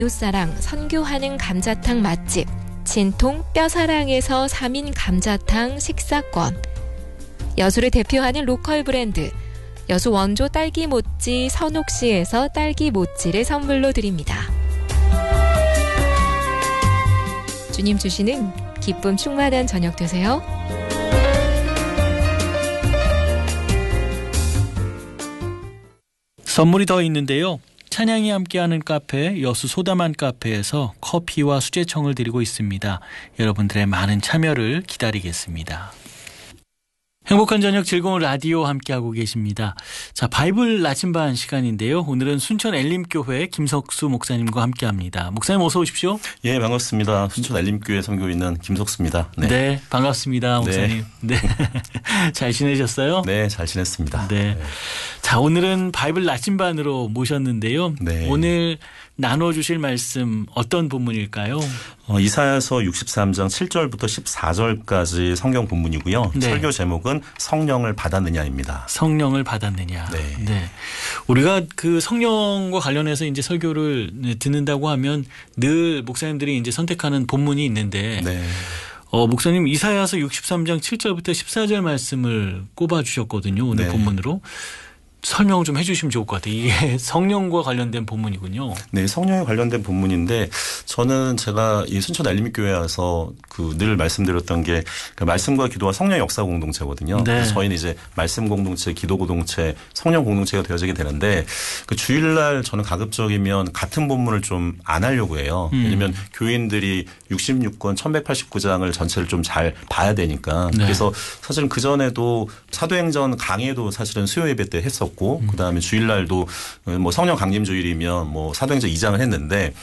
이웃사랑 선교하는 감자탕 맛집 진통 뼈사랑에서 3인 감자탕 식사권, 여수를 대표하는 로컬 브랜드 여수 원조 딸기 모찌 선옥시에서 딸기 모찌를 선물로 드립니다. 주님 주시는 기쁨 충만한 저녁 되세요. 선물이 더 있는데요. 찬양이 함께하는 카페 여수 소다만 카페에서 커피와 수제청을 드리고 있습니다. 여러분들의 많은 참여를 기다리겠습니다. 행복한 저녁 즐거운 라디오 함께하고 계십니다. 자, 바이블 나침반 시간인데요. 오늘은 순천 엘림교회 김석수 목사님과 함께합니다. 목사님 어서 오십시오. 예, 반갑습니다. 순천 엘림교회 선교 있는 김석수입니다. 네, 반갑습니다, 목사님. 네. 잘 지내셨어요? 네, 잘 지냈습니다. 네. 자, 오늘은 바이블 나침반으로 모셨는데요. 네. 오늘 나눠주실 말씀 어떤 본문일까요? 이사야서 63장 7절부터 14절까지 성경 본문이고요. 네. 설교 제목은 성령을 받았느냐입니다. 성령을 받았느냐. 네. 네. 우리가 그 성령과 관련해서 이제 설교를 듣는다고 하면 늘 목사님들이 이제 선택하는 본문이 있는데 네. 목사님 이사야서 63장 7절부터 14절 말씀을 꼽아 주셨거든요. 오늘 네. 본문으로. 설명을 좀 해 주시면 좋을 것 같아요. 이게 성령과 관련된 본문이군요. 네, 성령에 관련된 본문인데 저는 제가 이 순천 엘림교회에 와서 늘 말씀드렸던 게 그 말씀과 기도와 성령 역사 공동체거든요. 네. 그래서 저희는 이제 말씀 공동체, 기도 공동체, 성령 공동체가 되어지게 되는데 그 주일날 저는 가급적이면 같은 본문을 좀 안 하려고 해요. 왜냐하면 교인들이 66권 1189장을 전체를 좀 잘 봐야 되니까. 네. 그래서 사실은 그전에도 사도행전 강해도 사실은 수요 예배 때 했었고 그다음에 주일날도 뭐 성령 강림 주일이면 뭐 사도행전 2장을 했는데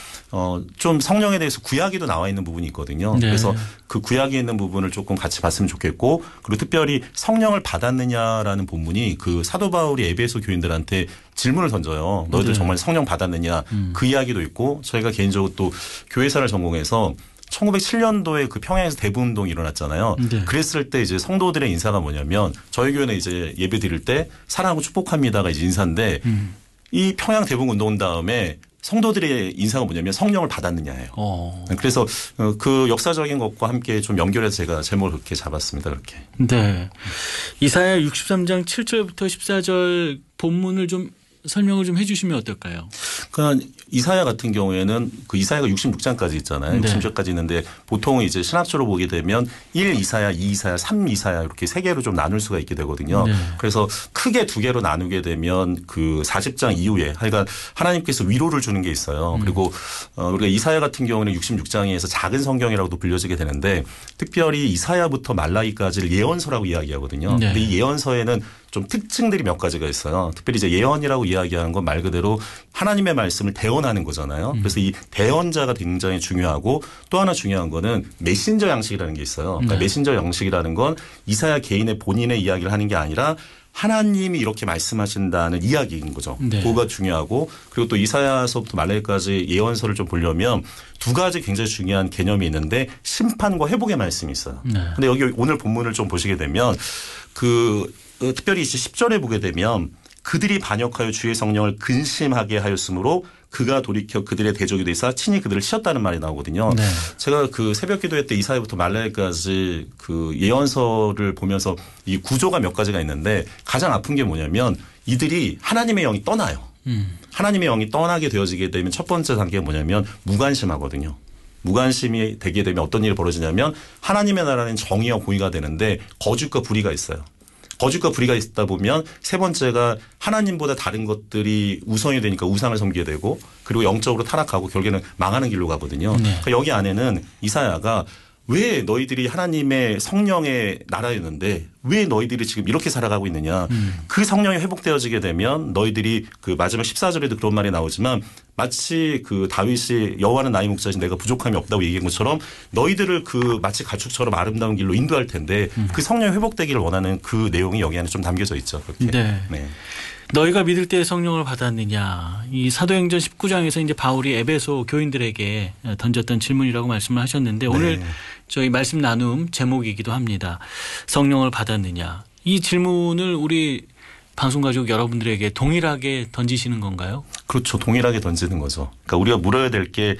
좀 성령에 대해서 구약에도 나와 있는 부분이 있거든요. 네. 그래서 그 구약에 있는 부분을 조금 같이 봤으면 좋겠고 그리고 특별히 성령을 받았느냐라는 본문이 그 사도 바울이 에베소 교인들한테 질문을 던져요. 너희들 네. 정말 성령 받았느냐 그 이야기도 있고 저희가 개인적으로 또 교회사를 전공해서 1907년도에 그 평양에서 대부운동이 일어났잖아요. 네. 그랬을 때 이제 성도들의 인사가 뭐냐면 저희 교회는 이제 예배 드릴 때 사랑하고 축복합니다가 이제 인사인데 이 평양 대부운동 다음에 성도들의 인사가 뭐냐면 성령을 받았느냐예요. 그래서 그 역사적인 것과 함께 좀 연결해서 제가 제목을 그렇게 잡았습니다. 그렇게. 네. 이사야 63장 7절부터 14절 본문을 좀 설명을 좀 해 주시면 어떨까요? 그러니까 이사야 같은 경우에는 그 이사야가 66장까지 있잖아요. 네. 60장까지 있는데 보통 이제 신학적으로 보게 되면 1 이사야, 2 이사야, 3 이사야 이렇게 세 개로 좀 나눌 수가 있게 되거든요. 네. 그래서 크게 두 개로 나누게 되면 그 40장 이후에 하여간 하나님께서 위로를 주는 게 있어요. 그리고 우리가 이사야 같은 경우는 66장에서 작은 성경이라고도 불려지게 되는데 특별히 이사야부터 말라기까지를 예언서라고 이야기하거든요. 네. 근데 이 예언서에는 좀 특징들이 몇 가지가 있어요. 특별히 이제 예언이라고 이야기하는 건 말 그대로 하나님의 말씀을 대언하는 거잖아요. 그래서 이 대언자가 굉장히 중요하고 또 하나 중요한 거는 메신저 양식이라는 게 있어요. 그러니까 네. 메신저 양식이라는 건 이사야 개인의 본인의 이야기를 하는 게 아니라 하나님이 이렇게 말씀하신다는 이야기인 거죠. 네. 그거가 중요하고 그리고 또 이사야서부터 말라기까지 예언서를 좀 보려면 두 가지 굉장히 중요한 개념이 있는데 심판과 회복의 말씀이 있어요. 네. 근데 여기 오늘 본문을 좀 보시게 되면 특별히 이제 10절에 보게 되면 그들이 반역하여 주의 성령을 근심하게 하였으므로 그가 돌이켜 그들의 대적이 되사 친히 그들을 치었다는 말이 나오거든요. 네. 제가 그 새벽 기도회 때 이사야부터 말라기까지 그 예언서를 보면서 이 구조가 몇 가지가 있는데 가장 아픈 게 뭐냐면 이들이 하나님의 영이 떠나요. 하나님의 영이 떠나게 되어지게 되면 첫 번째 단계가 뭐냐면 무관심하거든요. 무관심이 되게 되면 어떤 일이 벌어지냐면 하나님의 나라는 정의와 공의가 되는데 거짓과 불의가 있어요. 거짓과 불의가 있다 보면 세 번째가 하나님보다 다른 것들이 우선이 되니까 우상을 섬기게 되고 그리고 영적으로 타락하고 결국에는 망하는 길로 가거든요. 네. 그러니까 여기 안에는 이사야가 왜 너희들이 하나님의 성령의 나라였는데 왜 너희들이 지금 이렇게 살아가고 있느냐. 그 성령이 회복되어지게 되면 너희들이 그 마지막 14절에도 그런 말이 나오지만 마치 그 다윗이 여호와는 나의 목자신 내가 부족함이 없다고 얘기한 것처럼 너희들을 그 마치 가축처럼 아름다운 길로 인도할 텐데 그 성령이 회복되기를 원하는 그 내용이 여기 안에 좀 담겨져 있죠. 그렇게. 네. 네. 너희가 믿을 때 성령을 받았느냐. 이 사도행전 19장에서 이제 바울이 에베소 교인들에게 던졌던 질문이라고 말씀을 하셨는데 오늘 저희 말씀 나눔 제목이기도 합니다. 성령을 받았느냐. 이 질문을 우리 방송가족 여러분들에게 동일하게 던지시는 건가요? 그렇죠. 동일하게 던지는 거죠. 그러니까 우리가 물어야 될 게